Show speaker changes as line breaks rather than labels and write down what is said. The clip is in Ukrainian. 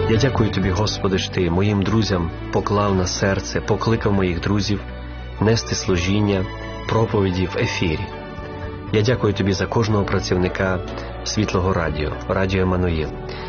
Я дякую Тобі, Господи, що Ти моїм друзям поклав на серце, покликав моїх друзів нести служіння, проповіді в ефірі. Я дякую Тобі за кожного працівника Світлого Радіо, Радіо Еммануїл.